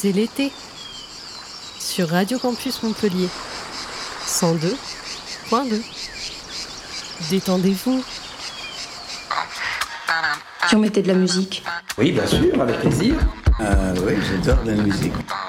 C'est l'été sur Radio Campus Montpellier 102.2. Détendez-vous. Tu en mettais de la musique? Oui, bien sûr, avec plaisir. Oui, j'adore la musique.